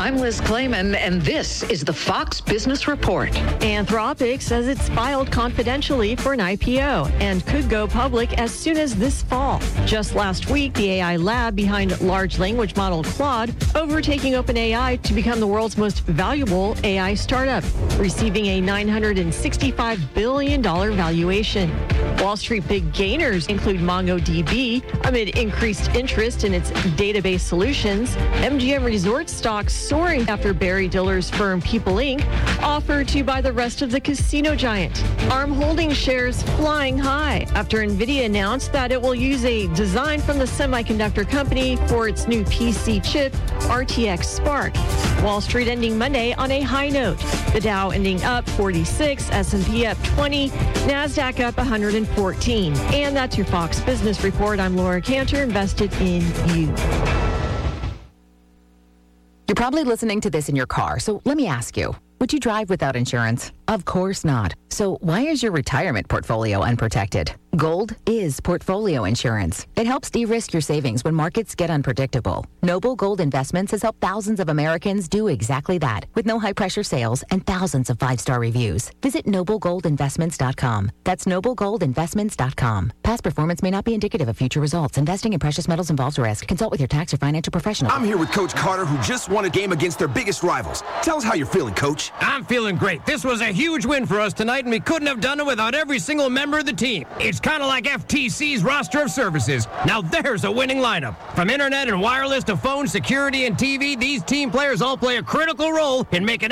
I'm Liz Clayman, and this is the Fox Business Report. Anthropic says it's filed confidentially for an IPO and could go public as soon as this fall. Just last week, the AI lab behind large language model Claude overtaking OpenAI to become the world's most valuable AI startup, receiving a $965 billion valuation. Wall Street big gainers include MongoDB amid increased interest in its database solutions. MGM Resorts stocks soaring after Barry Diller's firm People Inc. offered to buy the rest of the casino giant. ARM Holdings shares flying high after NVIDIA announced that it will use a design from the semiconductor company for its new PC chip, RTX Spark. Wall Street ending Monday on a high note. The Dow ending up 46, S&P up 20, NASDAQ up 114. And that's your Fox Business Report. I'm Laura Cantor, invested in you. You're probably listening to this in your car, so let me ask you, would you drive without insurance? Of course not. So why is your retirement portfolio unprotected? Gold is portfolio insurance. It helps de-risk your savings when markets get unpredictable. Noble Gold Investments has helped thousands of Americans do exactly that with no high-pressure sales and thousands of 5-star reviews. Visit noblegoldinvestments.com. That's noblegoldinvestments.com. Past performance may not be indicative of future results. Investing in precious metals involves risk. Consult with your tax or financial professional. I'm here with Coach Carter, who just won a game against their biggest rivals. Tell us how you're feeling, Coach. I'm feeling great. This was a huge win for us tonight, and we couldn't have done it without every single member of the team. It's kind of like FTC's roster of services. Now there's a winning lineup. From internet and wireless to phone, security, and TV, these team players all play a critical role in making